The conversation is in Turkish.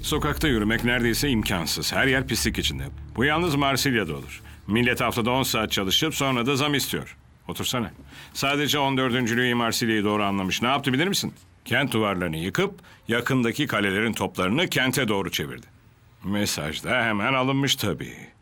Sokakta yürümek neredeyse imkansız. Her yer pislik içinde. Bu yalnız Marsilya'da olur. Millet haftada 10 saat çalışıp sonra da zam istiyor. Otursana. Sadece 14. Louis Marsilya'yı doğru anlamış. Ne yaptı bilir misin? Kent duvarlarını yıkıp yakındaki kalelerin toplarını kente doğru çevirdi. Mesaj da hemen alınmış tabii.